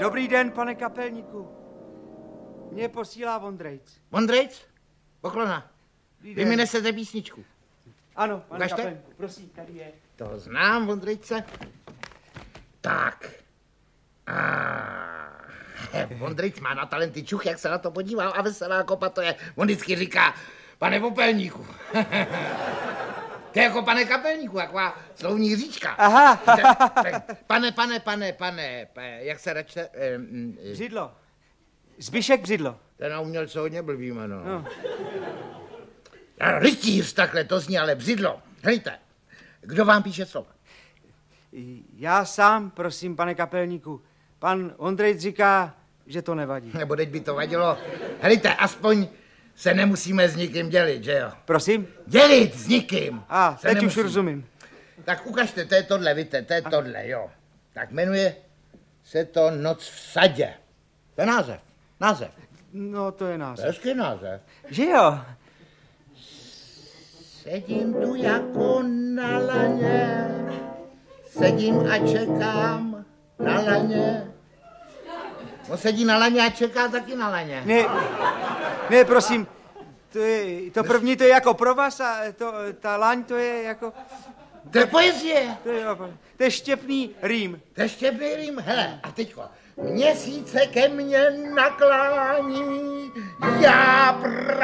Dobrý den, pane kapelníku. Mě posílá Vondrejc. Vondrejc? Poklona. Vy mi nesete písničku. Ano, pane Ukažte. kapelníku, prosím, tady je. To znám, Vondrejce. Tak. Vondrejc má na talenty čuch, jak se na to podíval a veselá kopa to je. On vždycky říká, pane popelníku. To je jako pane kapelníku, taková slovní říčka. Aha. Pane, jak se račte? Břidlo. Zbyšek Břidlo. To je na umělce hodně blbý jméno. No. Rytíř, takhle to zní, ale Břidlo. Hejte, kdo vám píše slova? Já sám, prosím, pane kapelníku. Pan Ondrejc říká, že to nevadí. Nebo teď by to vadilo. Helejte, aspoň se nemusíme s nikým dělit, že jo? Prosím? Dělit s nikým. Teď už rozumím. Tak ukažte, to je tohle, víte, to je tohle, jo. Tak jmenuje se to Noc v sadě. To je název. No, to je název. Hezký název. Že jo? Sedím tu jako na laně, sedím a čekám na laně. On sedí na laně a čeká taky na laně. Ne, prosím, to první to je jako pro vás a ta laň to je jako... To je poezie. To je štěpný rým. To je štěpný rým, hele, a teďko. Měsíce ke mně naklání, já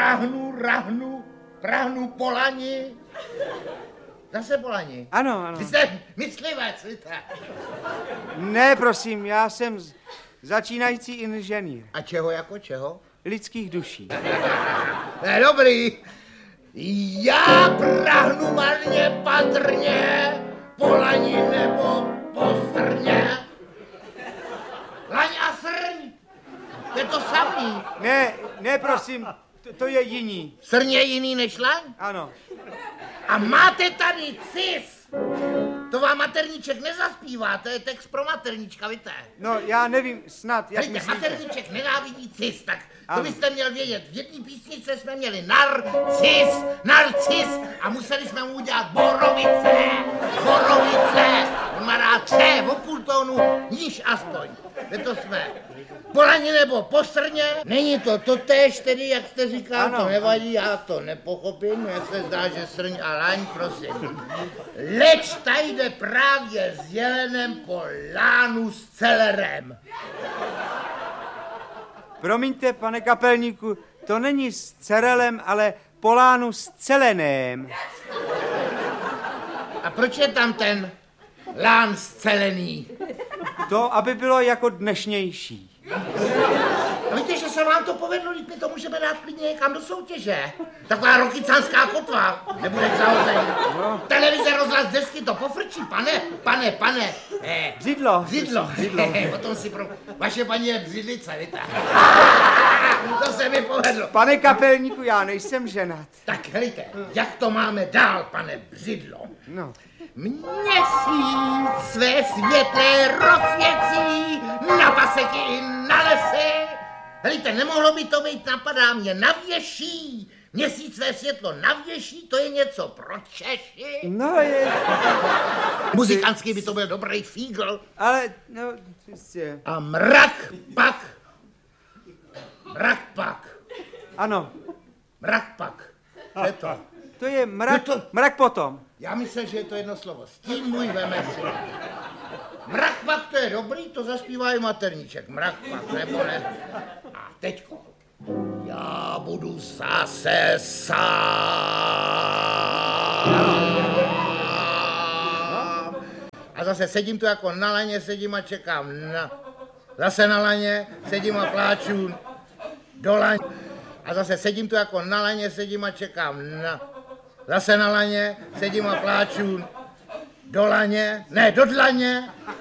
prahnu po lani. Zase po lani. Ano. Ty jste myslivec, víte. Ne, prosím, já jsem začínající inženýr. A čeho jako čeho? Lidských duší. Ne, dobrý. Já prahnu marně patrně, po lani nebo po srně. Laň a srň, je to samý. Ne, prosím, to je jiný. Srň je jiný než laň? Ano. A máte tady cis. To vám materníček nezaspívá, to je text pro materníčka, víte? No, já nevím, snad, jak myslíte? myslíte. Materníček nenávidí cis, tak ano. To byste měl vědět. V jedné písničce jsme měli narcis a museli jsme mu udělat borovice. On má rád tře, o půl tónu, níž aspoň. To jsme po lani nebo po srně. Není to totéž tedy, jak jste říkal, ano. To nevadí, já to nepochopím, jak se zdá, že srň a laň, prosím. Leč tady jde právě s jelenem po lánu s celerem. Promiňte, pane kapelníku, to není s cerelem, ale po lánu s celenem. A proč je tam ten lán scelený? To, aby bylo jako dnešnější. A víte, že se vám to povedlo, my to můžeme dát klidně někam do soutěže. Taková rokycánská kotva, nebude k zahození. No. Televize, rozhlas, desky to pofrčí, pane. Břidlo. O tom si vaše paní je břidlice, víte. To se mi povedlo. Pane kapelníku, já nejsem ženat. Tak helejte, jak to máme dál, pane Břidlo? No. Měsíc své světlé rozsvěcí na paseky i na lesy. Helejte, nemohlo by to být, napadá mě, navěší. Měsíc své světlo navěší, to je něco pro Češi. No je... Muzikantský by to byl dobrý fígl. Ale, no, jistě. A mrak pak. Ano. Mrak pak. Co je to? To je mrak potom. Já myslím, že je to jedno slovo. Stín můj veme si. Mrak pak, to je dobrý, to zaspívá i materníček. Mrak pak, nebo ne. A teďko. Já budu zase sám. A zase sedím tu jako na laně, sedím a čekám. Zase na laně, sedím a pláču do laně. A zase sedím tu jako na laně, sedím a čekám. Zase na laně, sedím a pláču do dlaně.